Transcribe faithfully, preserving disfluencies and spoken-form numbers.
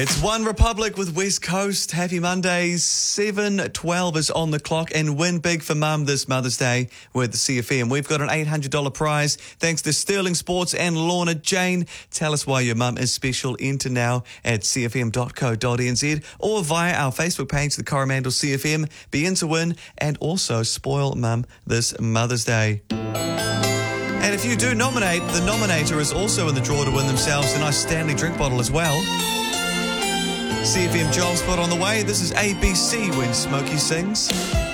It's One Republic with West Coast. Happy Mondays. seven twelve is on the clock, and win big for Mum this Mother's Day with the C F M. We've got an eight hundred dollars prize thanks to Sterling Sports and Lorna Jane. Tell us why your mum is special. Enter now at c f m dot co dot n z or via our Facebook page, the Coromandel C F M. Be in to win and also spoil Mum this Mother's Day. And if you do nominate, the nominator is also in the draw to win themselves a nice Stanley drink bottle as well. C F M job spot on the way. This is A B C when Smokey sings.